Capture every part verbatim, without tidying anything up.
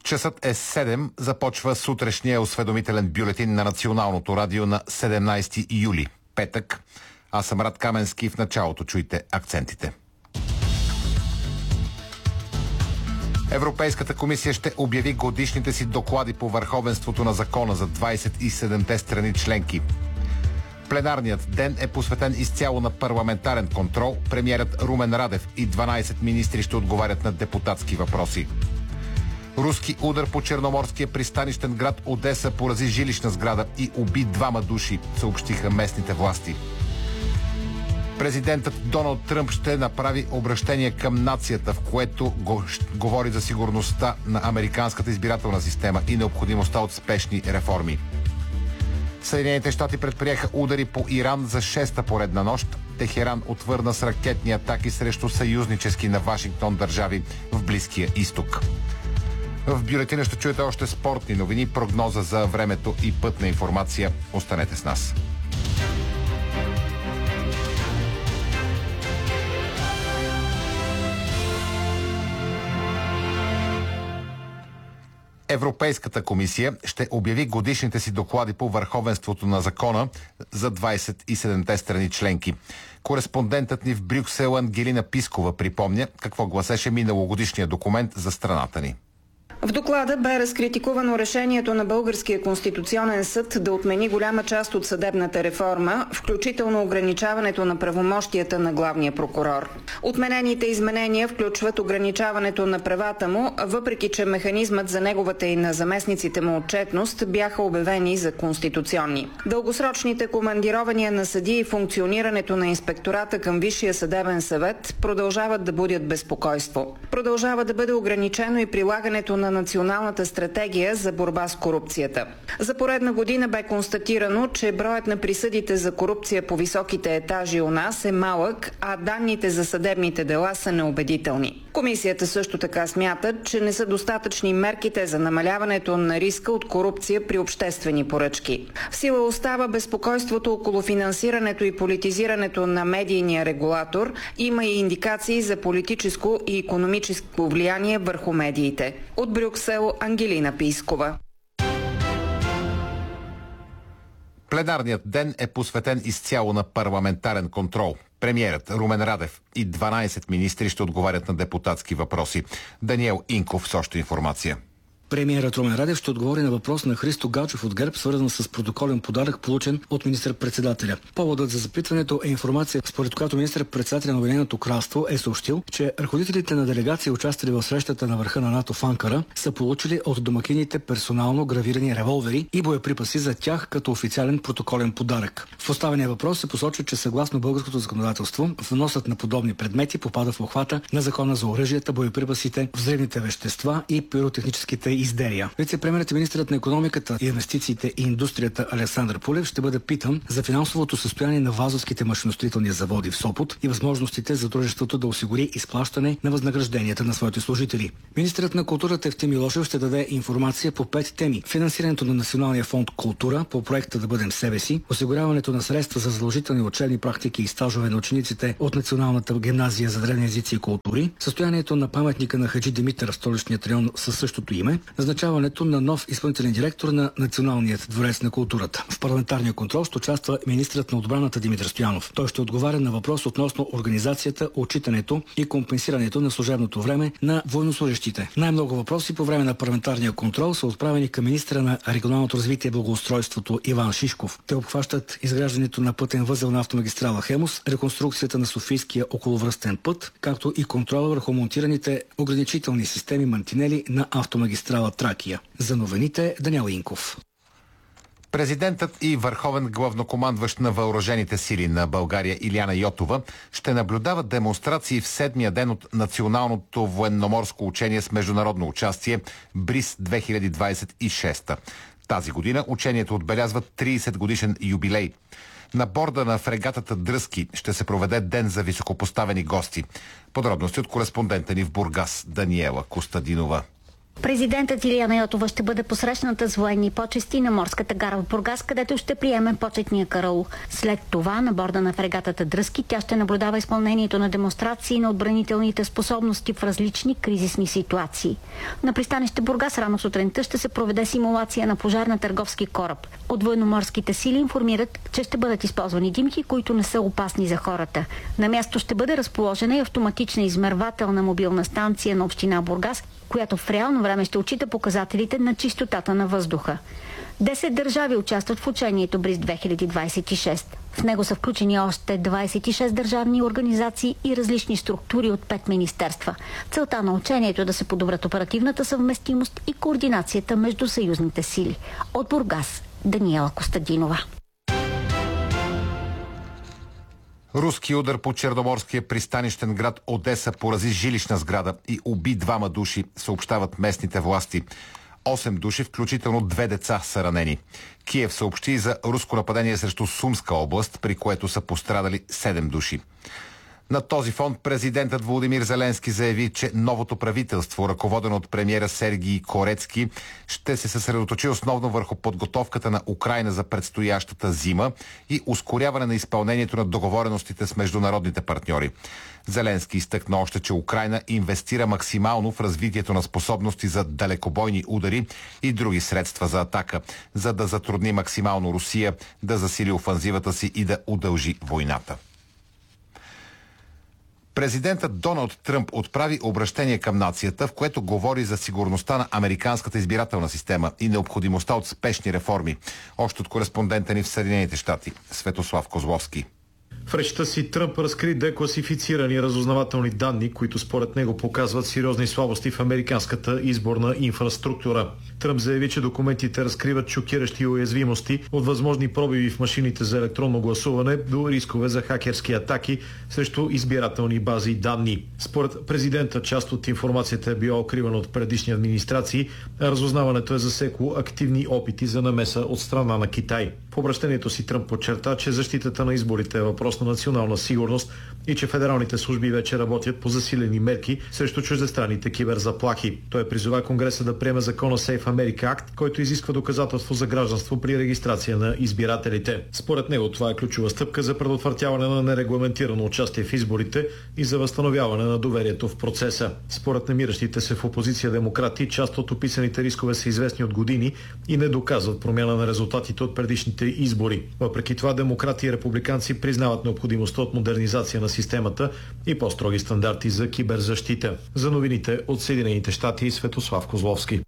Часът е седем, започва сутрешния осведомителен бюлетин на Националното радио на седемнайсети юли, петък. Аз съм Рад Каменски, в началото чуйте акцентите. Европейската комисия ще обяви годишните си доклади по върховенството на закона за двайсет и седемте страни членки. Пленарният ден е посветен изцяло на парламентарен контрол. Премиерът Румен Радев и дванайсет министри ще отговарят на депутатски въпроси. Руски удар по черноморския пристанищен град Одеса порази жилищна сграда и уби двама души, съобщиха местните власти. Президентът Доналд Тръмп ще направи обращение към нацията, в което го, говори за сигурността на американската избирателна система и необходимостта от спешни реформи. Съединените щати предприеха удари по Иран за шеста поредна нощ. Техеран отвърна с ракетни атаки срещу съюзнически на Вашингтон държави в Близкия изток. В бюлетина ще чуете още спортни новини, прогноза за времето и пътна информация. Останете с нас. Европейската комисия ще обяви годишните си доклади по върховенството на закона за двайсет и седемте страни членки. Кореспондентът ни в Брюксел Ангелина Пискова припомня какво гласеше миналогодишния документ за страната ни. В доклада бе разкритикувано решението на Българския конституционен съд да отмени голяма част от съдебната реформа, включително ограничаването на правомощията на главния прокурор. Отменените изменения включват ограничаването на правата му, въпреки че механизмът за неговата и на заместниците му отчетност бяха обявени за конституционни. Дългосрочните командирования на съдии и функционирането на инспектората към Висшия съдебен съвет продължават да будят безпокойство. Продължава да бъде ограничено и прилагането на Националната стратегия за борба с корупцията. За поредна година бе констатирано, че броят на присъдите за корупция по високите етажи у нас е малък, а данните за съдебните дела са неубедителни. Комисията също така смята, че не са достатъчни мерките за намаляването на риска от корупция при обществени поръчки. В сила остава безпокойството около финансирането и политизирането на медийния регулатор. Има и индикации за политическо и икономическо влияние върху медиите. От Брюксел Ангелина Пискова. Пленарният ден е посветен изцяло на парламентарен контрол. Премиерът Румен Радев и дванайсет министри ще отговарят на депутатски въпроси. Даниел Инков с още информация. Премиерът Румен Радев ще отговори на въпрос на Христо Галчев от ГЕРБ, свързан с протоколен подарък, получен от министър-председателя. Поводът за запитването е информация, според която министър-председателя на Обединеното кралство е съобщил, че ръководителите на делегации, участвали в срещата на върха на НАТО в Анкара, са получили от домакините персонално гравирани револвери и боеприпаси за тях като официален протоколен подарък. В поставения въпрос се посочва, че съгласно българското законодателство, вносът на подобни предмети попада в обхвата на Закона за оръжията, боеприпасите, взривните вещества и пиротехническите изделия. Вице-премиерът и министърът на икономиката, инвестициите и индустрията Александър Пулев ще бъде питан за финансовото състояние на Вазовските машиностроителни заводи в Сопот и възможностите за дружеството да осигури изплащане на възнагражденията на своите служители. Министърът на културата Евтим Милошев ще даде информация по пет теми: финансирането на Националния фонд Култура по проекта Да бъдем себе си, осигуряването на средства за задължителни учебни практики и стажове на учениците от Националната гимназия за древни езици и култури, състоянието на паметника на Хаджи Димитър в столичният район със същото име, назначаването на нов изпълнителен директор на Националният дворец на културата. В парламентарния контрол ще участва министърът на отбраната Димитър Стоянов. Той ще отговаря на въпрос относно организацията, отчитането и компенсирането на служебното време на военнослужещите. Най-много въпроси по време на парламентарния контрол са отправени към министъра на регионалното развитие и благоустройството Иван Шишков. Те обхващат изграждането на пътен възел на автомагистрала Хемус, реконструкцията на Софийския околовръстен път, както и контрола върху монтираните ограничителни системи мантинели на автомагистрала Тракия. За новините Даниел Инков. Президентът и върховен главнокомандващ на въоръжените сили на България Илияна Йотова ще наблюдават демонстрации в седмия ден от Националното военноморско учение с международно участие Бриз две хиляди двадесет и шеста. Тази година учението отбелязва тридесет годишен юбилей. На борда на фрегатата Дръзки ще се проведе ден за високопоставени гости. Подробности от кореспондента ни в Бургас Даниела Костадинова. Президентът Илияна Йотова ще бъде посрещната с военни почести на морската гара в Бургас, където ще приеме почетния караул. След това на борда на фрегатата Дръзки тя ще наблюдава изпълнението на демонстрации на отбранителните способности в различни кризисни ситуации. На пристанище Бургас рано сутринта ще се проведе симулация на пожар на търговски кораб. От военноморските сили информират, че ще бъдат използвани димки, които не са опасни за хората. На място ще бъде разположена и автоматична измервателна мобилна станция на община Бургас, която в реално време ще отчита показателите на чистотата на въздуха. Десет държави участват в учението Бриз две хиляди двадесет и шест. В него са включени още двадесет и шест държавни организации и различни структури от пет министерства. Целта на учението е да се подобрят оперативната съвместимост и координацията между съюзните сили. От Бургас, Даниела Костадинова. Руски удар по черноморския пристанищен град Одеса порази жилищна сграда и уби двама души, съобщават местните власти. Осем души, включително две деца, са ранени. Киев съобщи за руско нападение срещу Сумска област, при което са пострадали седем души. На този фон президентът Володимир Зеленски заяви, че новото правителство, ръководено от премиера Сергий Корецки, ще се съсредоточи основно върху подготовката на Украйна за предстоящата зима и ускоряване на изпълнението на договореностите с международните партньори. Зеленски изтъкна още, че Украйна инвестира максимално в развитието на способности за далекобойни удари и други средства за атака, за да затрудни максимално Русия да засили офанзивата си и да удължи войната. Президентът Доналд Тръмп отправи обращение към нацията, в което говори за сигурността на американската избирателна система и необходимостта от спешни реформи. Още от кореспондента ни в Съединените щати, Светослав Козловски. В речта си Тръмп разкри декласифицирани разузнавателни данни, които според него показват сериозни слабости в американската изборна инфраструктура. Тръмп заяви, че документите разкриват шокиращи уязвимости от възможни пробиви в машините за електронно гласуване до рискове за хакерски атаки срещу избирателни бази данни. Според президента, част от информацията е била укривана от предишни администрации, а разузнаването е засекло активни опити за намеса от страна на Китай. В обращението си Тръмп подчерта, че защитата на изборите е въпрос на национална сигурност и че федералните служби вече работят по засилени мерки срещу чуждестранните киберзаплахи. Той призова Конгреса да приеме закона Safe America Act, който изисква доказателство за гражданство при регистрация на избирателите. Според него това е ключова стъпка за предотвратяване на нерегламентирано участие в изборите и за възстановяване на доверието в процеса. Според намиращите се в опозиция демократи, част от описаните рискове са известни от години и не доказват промяна на резултатите от предишните избори. Въпреки това, демократи и републиканци признават необходимостта от модернизация на системата и по-строги стандарти за киберзащита. За новините от Съединените щати, Светослав Козловски.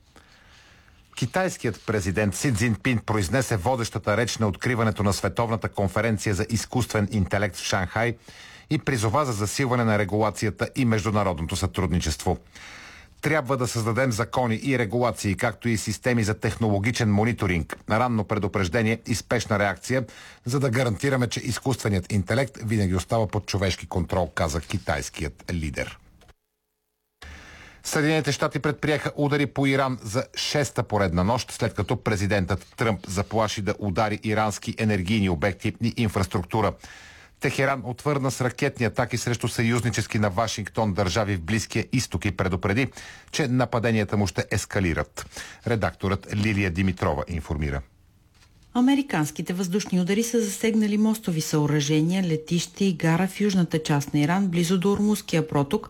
Китайският президент Си Цзинпин произнесе водещата реч на откриването на Световната конференция за изкуствен интелект в Шанхай и призова за засилване на регулацията и международното сътрудничество. Трябва да създадем закони и регулации, както и системи за технологичен мониторинг, ранно предупреждение и спешна реакция, за да гарантираме, че изкуственият интелект винаги остава под човешки контрол, каза китайският лидер. Съединените щати предприеха удари по Иран за шеста поредна нощ, след като президентът Тръмп заплаши да удари ирански енергийни обекти и инфраструктура. Техеран отвърна с ракетни атаки срещу съюзнически на Вашингтон държави в Близкия изток и предупреди, че нападенията му ще ескалират. Редакторът Лилия Димитрова информира. Американските въздушни удари са засегнали мостови съоръжения, летище и гара в южната част на Иран, близо до Ормузския проток,